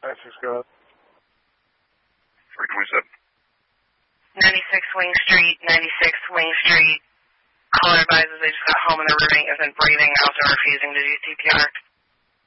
go ahead. 327. 96 Wing Street, 96 Wing Street. Caller advises they just got home and they're rooming, isn't breathing, also refusing to do CPR.